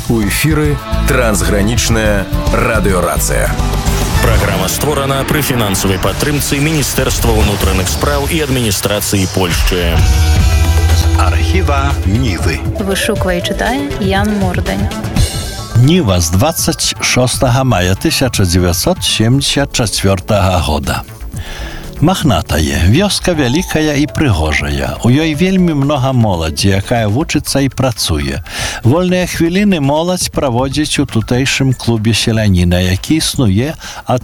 У эфіры трансгранічная радыёрацыя. Праграма створана пры фінансавай падтрымцы Міністэрства ўнутраных спраў і адміністрацыі Польшчы. Архіва Нівы. Вышуквае і чытае Ян Мордань. Ніва з 26 мая 1974 года. Махнатае, вёска вялікая і прыгожая. У ёй вельмі многа моладзі, якая вучыцца і працуе. Вольныя хвіліны моладзь праводзіць у тутэйшым клубе селяніна, які існуе ад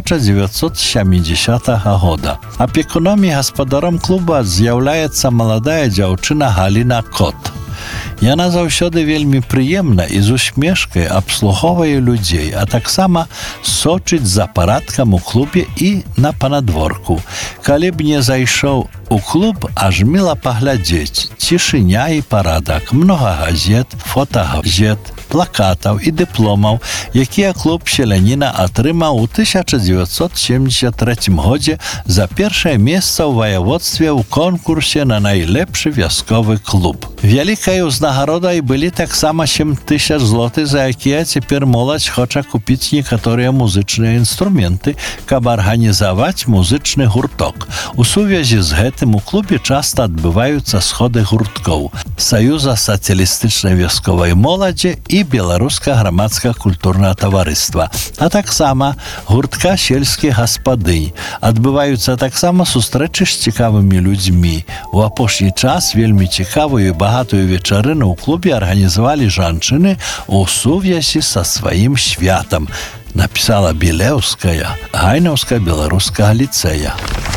1970 года. Апекуном і гаспадаром клуба з'яўляецца маладая дзяўчына Галіна Кот. Яна заўсёды вельмі прыемна і з усмешкай абслугоўвае людзей, а таксама сочыць за парадкам у клубе і на панадворку. Калі б не зайшоў у клуб, аж міла паглядзець. Цішыня і парадак, многа газет, фотагазет, плакатаў і дыпломаў, якія клуб селяніна атрымаў у 1973 годзе за першае месца ў ваяводстве ў конкурсе на найлепшы вясковы клуб. Вялікай узнагародай былі таксама 7000 злотых, за якія цяпер моладзь хоча купіць некаторыя музычныя інструменты, каб арганізаваць музычны гурток. У сувязі з гэтым у клубе часта адбываюцца сходы гурткоў Саюза сацыялістычнай вясковай моладзі і Беларуска грамадска-культурнае таварыства, а таксама гуртка сельскіх гаспадынь. Адбываюцца таксама сустрэчы з цікавымі людзьмі. У апошні час вельмі цікавую і багатую вечарыну ў клубе арганізавалі жанчыны ў сувязі са сваім святам, напісала Білеўская Гайнаўская беларускага ліцэя.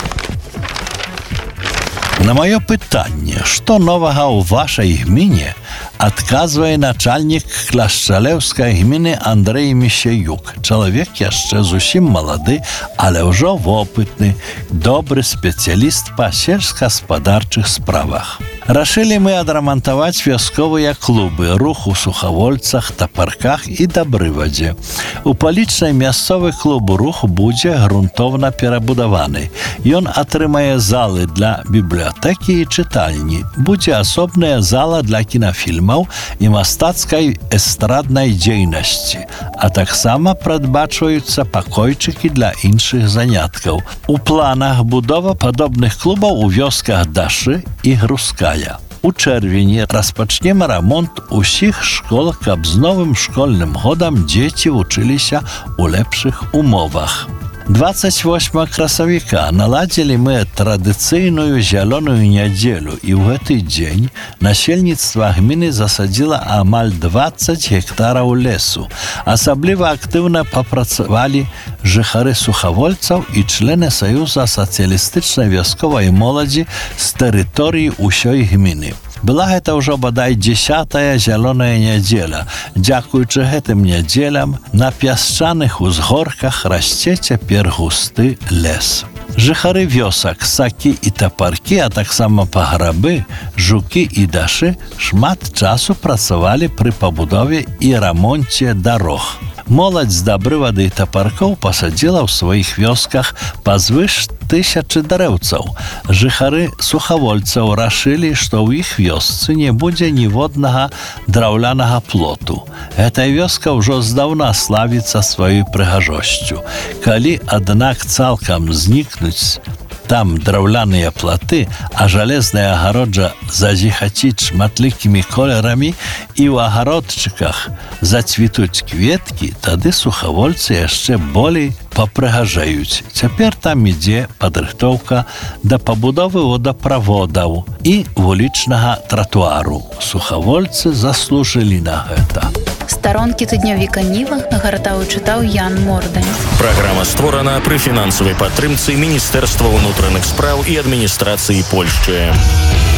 На маё пытанне, што новага ў вашай гміне, адказвае начальнік Кляшчалеўскай гміны Андрэй Мішеюк. Чалавек яшчэ зусім малады, але ўжо вопытны, добры спецыяліст па сельскагаспадарчых справах. Рашылі мы адрамантаваць вясковыя клубы, рух у Сухавольцах, Тапарках і Дабрывадзе. У палічнай мясцовы клуб руху будзе грунтоўна перабудаваны. Ён атрымае залы для бібліятэкі і чытальні. Будзе асобная зала для кінафільмаў і мастацкай эстраднай дзейнасці, а таксама прадбачваюцца пакойчыкі для іншых заняткаў. У планах будова падобных клубаў у вёсках Дашы і Груская. У чэрвені распачнем рамонт усіх школ, каб з новым школьным годам дзеці вучыліся ў лепшых умовах. 28 красавіка наладзілі мы традыцыйную зялёную нядзелю, і ў гэты дзень насельніцтва гміны засадзіла амаль 20 гектараў лесу. Асабліва актыўна папрацавалі жыхары Сухавольцаў і члены Саюза сацыялістычнай вясковай моладзі з тэрыторыі ўсёй гміны. Была гэта ўжо бадай 10-я зялёная нядзеля. Дзякуючы гэтым нядзелям на пясчаных узгорках расце цяпер густы лес. Жыхары вёсак Сакі і Тапаркі, а таксама Паграбы, Жукі і Дашы шмат часу працавалі пры пабудове і рамонце дарог. Моладзь з Дабрывады і Тапаркоў пасадзіла ў сваіх вёсках пазвыш 1000 дарэўцаў. Жыхары Сухавольцаў рашылі, што ў іх вёсцы не будзе ніводнага драўлянага плоту. Гэтая вёска ўжо здаўна славіцца сваёй прыгажосцю. Калі, аднак, цалкам знікнуць там драўляныя платы, а жалезная агароджа зазіхаціць шматлікімі колерамі і ў агародчыках зацвітуць кветкі, тады сухавольцы яшчэ болей папрыгажаюць. Цяпер там ідзе падрыхтоўка да пабудовы водаправодаў і вулічнага тратуару. Сухавольцы заслужылі на гэта. Старонкі тыднёвіка Ніва нагартаў і чытаў Ян Мордань. Праграма створана пры фінансавай падтрымцы Міністэрства ўнутраных спраў і адміністрацыі Польшчы.